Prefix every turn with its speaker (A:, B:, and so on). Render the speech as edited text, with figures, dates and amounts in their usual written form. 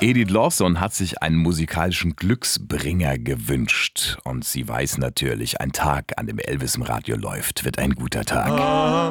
A: Edith Lawson hat sich einen musikalischen Glücksbringer gewünscht. Und sie weiß natürlich, ein Tag, an dem Elvis im Radio läuft, wird ein guter Tag.